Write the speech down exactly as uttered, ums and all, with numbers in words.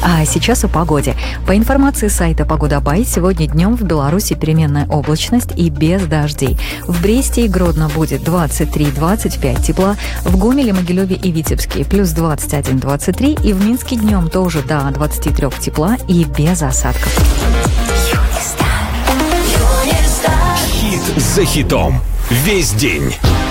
А сейчас о погоде. По информации сайта Погода.бай, сегодня днем в Беларуси переменная облачность и без дождей. В Бресте и Гродно будет двадцать три - двадцать пять тепла, в Гомеле, Могилеве и Витебске плюс двадцать один - двадцать три, и в Минске днем тоже до двадцати трёх тепла и без осадков. Хит за хитом. Весь день.